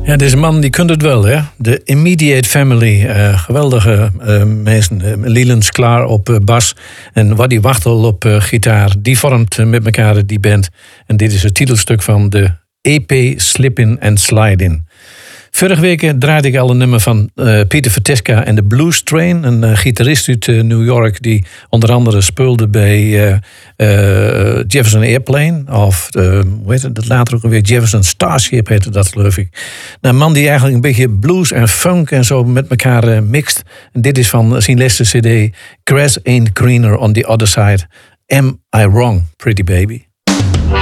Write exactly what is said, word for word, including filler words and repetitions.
Ja, deze man die kunt het wel, hè? De Immediate Family. Uh, geweldige uh, mensen. Uh, Leland Sklar op uh, bas en Waddy Wachtel op uh, gitaar. Die vormt uh, met elkaar die band. En dit is het titelstuk van de E P Slippin' and Slidin'. Vorige week draaide ik al een nummer van uh, Peter Veteska en de Blues Train. Een uh, gitarist uit uh, New York die onder andere speelde bij uh, uh, Jefferson Airplane. Of uh, hoe heet het, dat later ook alweer Jefferson Starship heette dat, geloof ik. Nou, een man die eigenlijk een beetje blues en funk en zo met elkaar uh, mixt. En dit is van zijn laatste cd. Grass ain't greener on the other side. Am I wrong, pretty baby?